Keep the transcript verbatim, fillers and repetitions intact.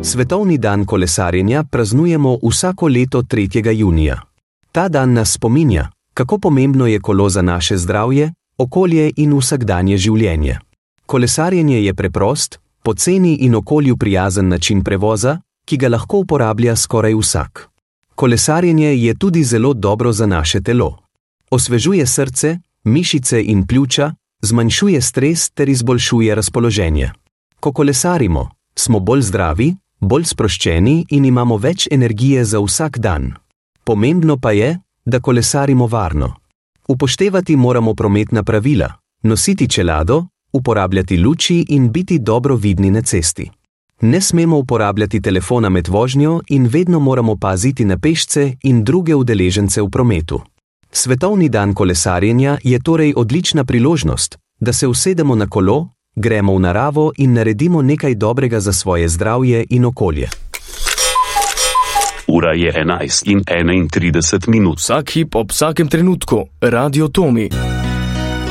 Svetovni dan kolesarjenja praznujemo vsako leto tretjega junija. Ta dan nas spominja, kako pomembno je kolo za naše zdravje, okolje in vsakdanje življenje. Kolesarjenje je preprost, poceni in okolju prijazen način prevoza, ki ga lahko uporablja skoraj vsak. Kolesarjenje je tudi zelo dobro za naše telo. Osvežuje srce, mišice in pljuča, zmanjšuje stres ter izboljšuje razpoloženje. Ko kolesarimo, smo bolj zdravi, bolj sproščeni in imamo več energije za vsak dan. Pomembno pa je, da kolesarimo varno. Upoštevati moramo prometna pravila, nositi čelado, uporabljati luči in biti dobro vidni na cesti. Ne smemo uporabljati telefona med vožnjo in vedno moramo paziti na pešce in druge udeležence v prometu. Svetovni dan kolesarjenja je torej odlična priložnost, da se usedemo na kolo, gremo v naravo in naredimo nekaj dobrega za svoje zdravje in okolje. Ura je enajst in enaintrideset minut. Vsak hip ob vsakem trenutku. Radio Tomi.